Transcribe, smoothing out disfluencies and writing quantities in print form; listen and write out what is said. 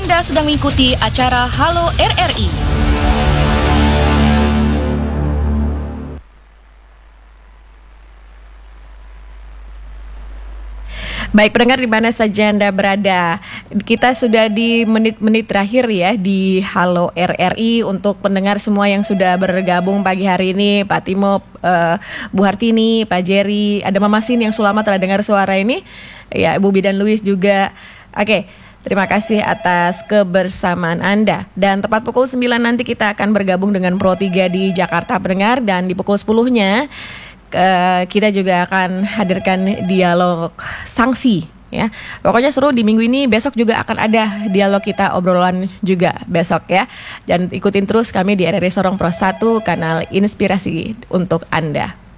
Anda sedang mengikuti acara Halo RRI. Baik pendengar di mana saja Anda berada, kita sudah di menit-menit terakhir ya di Halo RRI. Untuk pendengar semua yang sudah bergabung pagi hari ini, Pak Timo, Bu Hartini, Pak Jerry, ada Mama Sin yang selama telah dengar suara ini, ya Ibu Bidan Luis juga. Oke, terima kasih atas kebersamaan Anda. Dan tepat pukul 9 nanti kita akan bergabung dengan Pro 3 di Jakarta pendengar. Dan di pukul 10-nya kita juga akan hadirkan dialog sanksi ya. Pokoknya seru di minggu ini. Besok juga akan ada dialog kita, obrolan juga besok ya. Dan ikutin terus kami di RRI Sorong Pro 1, kanal inspirasi untuk Anda.